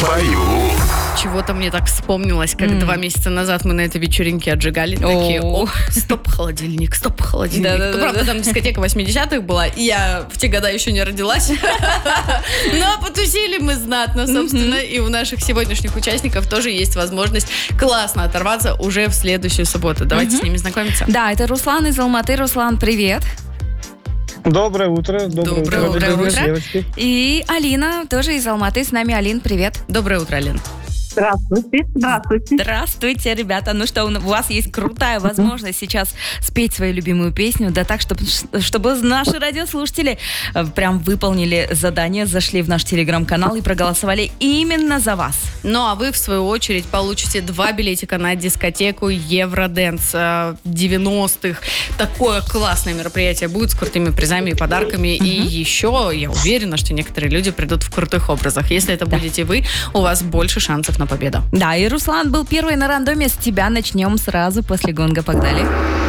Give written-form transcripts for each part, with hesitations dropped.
спою. Чего-то мне так вспомнилось, как 2 месяца назад мы на этой вечеринке отжигали. Такие, стоп, холодильник, стоп, холодильник. Ну, правда, там дискотека 80-х была, и я в те года еще не родилась. Но потусили мы знатно, собственно, и у наших сегодняшних участников тоже есть возможность классно оторваться уже в следующую субботу. Давайте с ними знакомиться. Да, это Руслан из Алматы. Руслан, привет. Доброе утро. Доброе утро. Девочки. И Алина, тоже из Алматы. С нами Алин, привет. Доброе утро, Алин. Здравствуйте. Здравствуйте, ребята. Ну что, у вас есть крутая возможность сейчас спеть свою любимую песню, да так, чтобы наши радиослушатели прям выполнили задание, зашли в наш телеграм-канал и проголосовали именно за вас. Ну, а вы, в свою очередь, получите 2 билетика на дискотеку Евродэнс 90-х. Такое классное мероприятие будет с крутыми призами и подарками. И еще, я уверена, что некоторые люди придут в крутых образах. Если это будете вы, у вас больше шансов на победу. Да, и Руслан был первый на рандоме. С тебя начнем сразу после гонга. Погнали.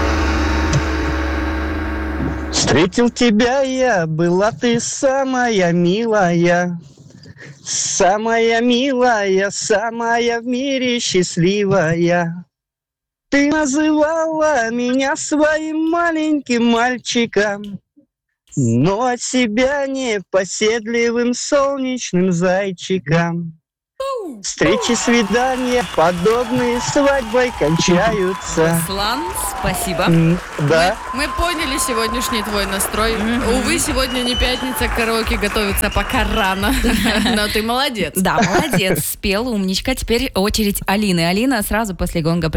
Встретил тебя я, была ты самая милая. Самая милая, самая в мире счастливая. Ты называла меня своим маленьким мальчиком, но от себя непоседливым солнечным зайчиком. Встречи, свидания, подобные свадьбой кончаются. Руслан, спасибо. Да. Мы поняли сегодняшний твой настрой. Увы, сегодня не пятница, караоке готовится пока рано. Но ты молодец. Да, молодец, спел, умничка. Теперь очередь Алины. Алина, сразу после гонга